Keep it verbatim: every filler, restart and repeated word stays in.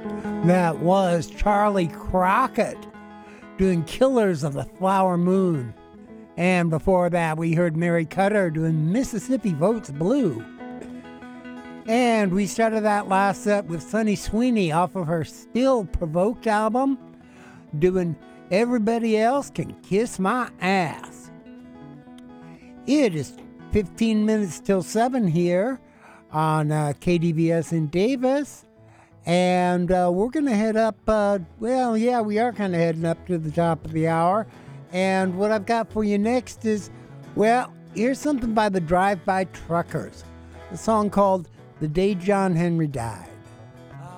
That was Charlie Crockett doing Killers of the Flower Moon. And before that, we heard Mary Cutter doing Mississippi Votes Blue. And we started that last set with Sunny Sweeney off of her Still Provoked album, doing Everybody Else Can Kiss My Ass. It is fifteen minutes till seven here on uh, K D V S in Davis. And uh, we're going to head up, uh, well, yeah, we are kind of heading up to the top of the hour. And what I've got for you next is, well, here's something by the Drive-By Truckers. A song called The Day John Henry Died.